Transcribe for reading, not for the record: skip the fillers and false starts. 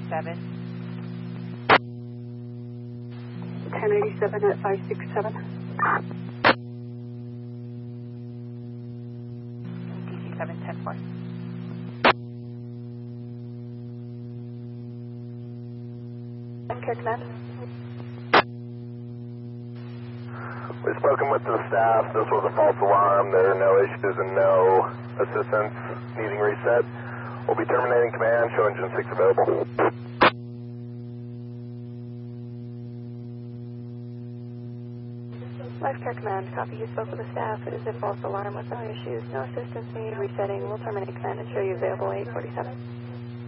1087 at 567. DC 710-4. Care Command. We've spoken with the staff. This was a false alarm. There are no issues and no assistance needing reset. We'll be terminating command. Show engine 6 available. Life Care Command, copy. You spoke with the staff. It is a false alarm with no issues, no assistance needed resetting. We'll terminate command and show you available 847.